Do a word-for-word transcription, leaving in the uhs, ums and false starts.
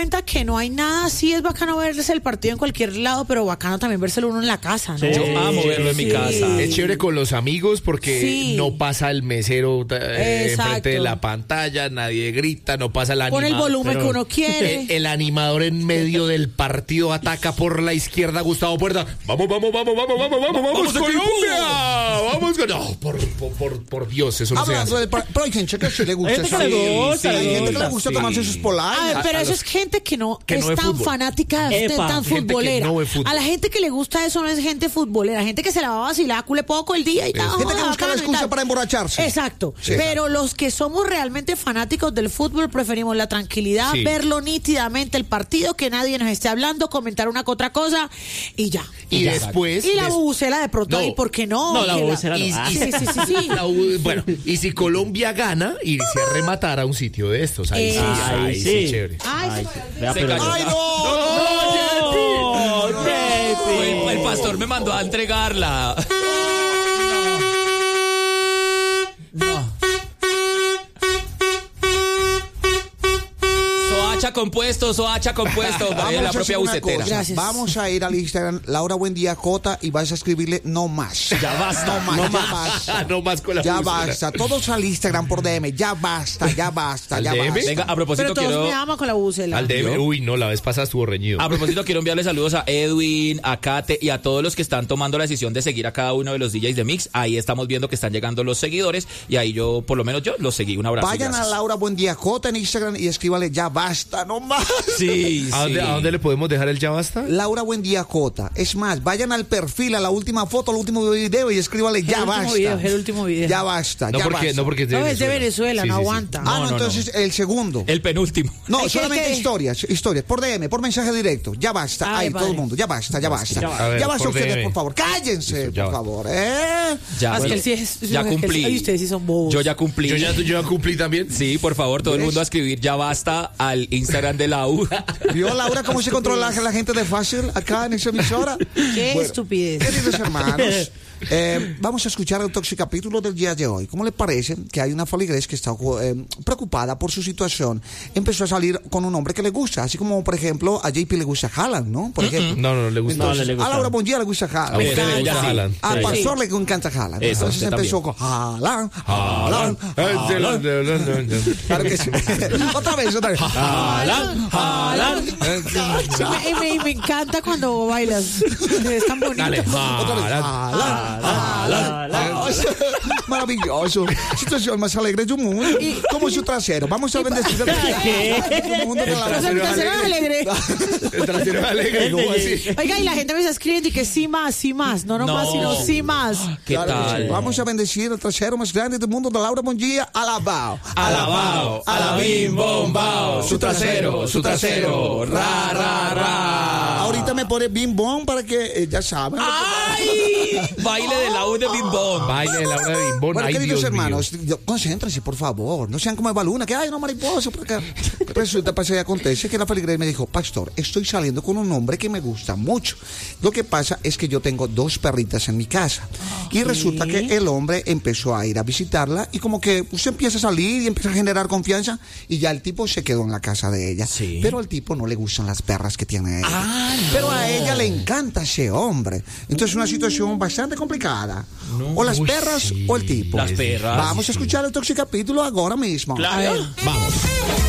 cuenta que no hay nada, sí es bacano verse el partido en cualquier lado, pero bacano también vérselo uno en la casa, ¿no? Sí. Yo amo verlo en Sí. mi casa. Es chévere con los amigos porque Sí. no pasa el mesero eh, Exacto. enfrente de la pantalla, nadie grita, no pasa el Pon el animador. volumen pero- que uno quiere. El, el animador en medio del partido ataca por la izquierda, Gustavo Puerta. Vamos, vamos, vamos, vamos, vamos, vamos, vamos, ¡Vamos, Colombia. Vamos, con- no, por, por, por, por Dios, eso no se Hablando hace. de, pero hay gente que sí le gusta Hay gente eso. que le gusta, Sí, le hay gente que gusta, le gusta sí. tomarse sus A ver, polainas. pero a eso los- es gente que no que es no ve tan fútbol. fanática, de- Epa, tan gente que futbolera. no ve fútbol. A la gente que le gusta eso no es gente futbolera, gente que se la va a vacilar cule poco el día y tal. Gente que joda, busca la bacano y excusa tal. para emborracharse. Exacto. Sí. Pero los que somos realmente fanáticos del fútbol preferimos la tranquilidad, Sí. verlo nítidamente el partido, que nadie nos esté hablando, comentar una que otra cosa y ya. Y Ya. después... Y la des- bubucela de pronto No. ahí, ¿por qué no? No, la Que bubucela no. Y, Ah. y- Sí, sí, sí, sí. la U- bueno, y si Colombia gana, irse a rematar a un sitio de estos. Ahí sí, Eso. ahí Ay, sí, sí. chévere. Ay, Ay, se- vea, Se pero- cayó. ¡Ay, no! ¡No, El, Jepi! el pastor me mandó a entregarla. No. Soacha compuesto, Soacha compuesto. Vamos Vaya a la hacer propia una bucetera. cosa. Gracias. Vamos a ir al Instagram, Laura Buen Día Cota, y vas a escribirle no más. Ya basta, No más, no ya más. basta. Ah, no más con la Ya bubucela. basta. Todos al Instagram por D M. Ya basta, ya basta, ¿Al ya D M? basta. Venga, a Pero propósito todos quiero... me aman con la bubucela. Al D M, uy, no, la vez pasada estuvo reñido. A propósito, quiero enviarle saludos a Edwin, a Kate y a todos los que están tomando la decisión de seguir a cada uno de los D Js de Mix. Ahí estamos viendo que están llegando los seguidores y ahí yo, por lo menos yo, los seguí. Un abrazo. y Vayan a gracias. Laura Buen Día Cota en Instagram y escríbale ya basta, no más. Sí, ¿A dónde, sí. ¿A dónde le podemos dejar el ya basta? Laura Buen Día Cota. Es más, vayan al perfil, a la última foto, al último video y escríbale El ya último basta. video, el último video. Ya basta, No ya porque, basta. no porque es de No, Venezuela. es de Venezuela, Sí, no sí, sí. aguanta. Ah, no, No, no, entonces el segundo. El penúltimo. No, Hay que- solamente que- historias, historias, por D M, por mensaje directo. Ya basta. Ay, Ahí, padre. todo el mundo, ya basta, ya basta. Ya basta. A ver, Ya basta por ustedes, D M. por favor. Cállense, Listo, ya por va. favor, ¿eh? Ya, Ah, es bueno, que él sí es- ya él- cumplí. Ay, ustedes sí son bobos. Yo ya cumplí. Yo ya, yo ya cumplí también. Sí, por favor, todo el mundo a escribir ya basta al Instagram de la U. ¿Vio, Laura, cómo se controla la gente de fácil acá en esa emisora? Qué Bueno, estupidez. Queridos hermanos, eh, vamos a escuchar el toxicapítulo del día de hoy. ¿Cómo le parece que hay una foligrés que está eh, preocupada por su situación? Empezó a salir con un hombre que le gusta, así como, por ejemplo, a J P le gusta Haaland, ¿no? Por ejemplo. No, no, no le gusta. No, no le gusta. A Laura Bonilla le gusta Haaland. A usted le ella gusta sí. Haaland. Al Sí. pastor le encanta Haaland. Eso, Entonces usted empezó también. con Haaland, Haaland, Haaland. Claro que sí. Otra vez, otra vez. Haaland, Haaland. Y me, y me encanta cuando bailas. Es tan bonito. Dale. Otra vez. Haaland. Haaland, Haaland. Maravilloso. Situación más alegre del mundo. Como su trasero. Vamos a bendecir el mundo de la O sea, el trasero es alegre. El trasero es alegre, ¿cómo así? Oiga, y la gente me está escribiendo y que sí más, sí más. No, no, No. más, sino sí más. ¿Qué Claro que sí. tal? Vamos a bendecir el trasero más grande del mundo de Laura Bonilla. Alabao. Alabao, alabim, bombao, su trasero, su trasero, ra, ra, ra. Ahorita me pone bim bom para que eh, ya saben. ¡Ay! Baile de la U de Bim Bom. Baile de Laura de Bimbón. Bueno, Ay, queridos Dios mío. hermanos, yo- concéntrense, por favor. No sean como Eva Luna, que hay una mariposa por acá. Resulta, pasa y acontece que la feligrés me dijo, pastor, estoy saliendo con un hombre que me gusta mucho. Lo que pasa es que yo tengo dos perritas en mi casa. Y resulta que el hombre empezó a ir a visitarla y como que se empieza a salir y empieza a generar confianza y ya el tipo se quedó en la casa de ella. Sí. Pero al tipo no le gustan las perras que tiene ella. Ah, no. Pero a ella le encanta ese hombre. Entonces es una situación bastante complicada. O las Uy, perras sí. o el tipo. Las perras. Vamos a escuchar el toxicapítulo ahora mismo. Claro. Vamos.